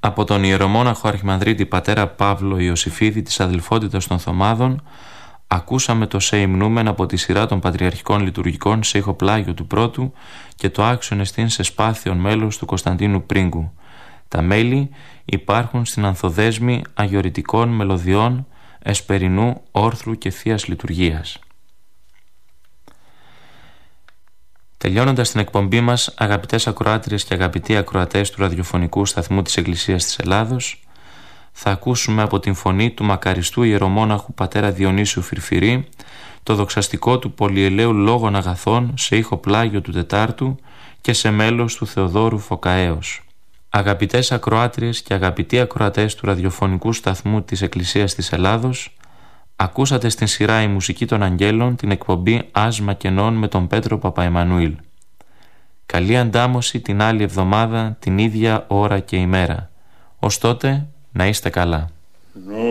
Από τον ιερομόναχο Αρχιμανδρίτη πατέρα Παύλο Ιωσηφίδη της Αδελφότητας των Θωμάδων ακούσαμε το «Σε υμνούμεν» από τη σειρά των πατριαρχικών λειτουργικών σε ηχοπλάγιο του πρώτου και το «Άξιον εστίν σε σπάθιον» μέλος του Κωνσταντίνου Πρίγκου. Τα μέλη υπάρχουν στην ανθοδέσμη αγιορητικών μελωδιών εσπερινού, όρθρου και θείας λειτουργίας. Τελειώνοντας την εκπομπή μας, αγαπητές ακροάτριες και αγαπητοί ακροατές του ραδιοφωνικού σταθμού της Εκκλησίας της Ελλάδος, θα ακούσουμε από την φωνή του μακαριστού ιερομόναχου πατέρα Διονύσιου Φυρφυρή το δοξαστικό του πολυελαίου λόγων αγαθών σε ήχο πλάγιο του Τετάρτου και σε μέλος του Θεοδόρου Φωκαέως. Αγαπητές ακροάτριες και αγαπητοί ακροατές του ραδιοφωνικού σταθμού της Εκκλησίας της Ελλάδος, ακούσατε στην σειρά «Η Μουσική των Αγγέλων» την εκπομπή «Άσμα Κενών» με τον Πέτρο Παπαεμμανουήλ. Καλή αντάμωση την άλλη εβδομάδα, την ίδια ώρα και ημέρα. Ως τότε, να είστε καλά.